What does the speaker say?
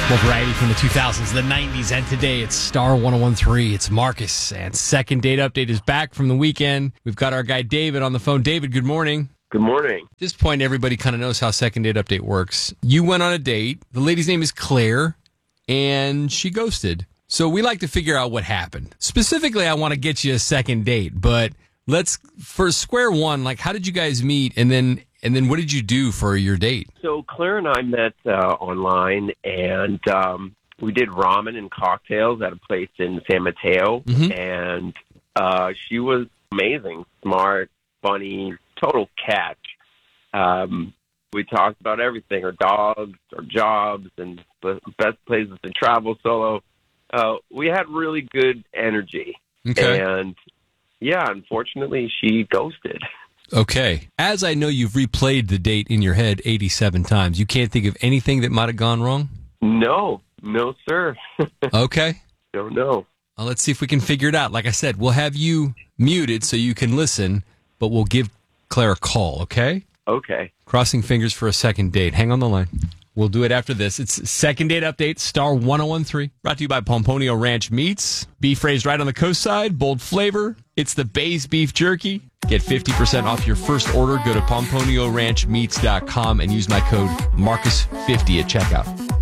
More variety from the 2000s, the 90s, and today it's Star 1013. It's Marcus, and Second Date Update is back from the weekend. We've got our guy David on the phone. David, good morning. Good morning. At this point, everybody kind of knows how Second Date Update works. You went on a date. The lady's name is Claire, and she ghosted. So we like to figure out what happened. Specifically, I want to get you a second date, but let's, for square one, like, how did you guys meet, and then what did you do for your date? So Claire and I met online, and we did ramen and cocktails at a place in San Mateo, and she was amazing, smart, funny, total catch. We talked about everything, her dogs, her jobs, and the best places to travel solo. We had really good energy. Okay. And, yeah, unfortunately, she ghosted. Okay. As I know you've replayed the date in your head 87 times, you can't think of anything that might have gone wrong? No, sir. Okay. Don't know. Well, let's see if we can figure it out. Like I said, we'll have you muted so you can listen, but we'll give Claire a call, okay? Okay. Crossing fingers for a second date. Hang on the line. We'll do it after this. It's Second Date Update, Star 1013. Brought to you by Pomponio Ranch Meats. Beef raised right on the coast side, bold flavor. It's the Bay's Beef Jerky. Get 50% off your first order. Go to PomponioRanchMeats.com and use my code Marcus50 at checkout.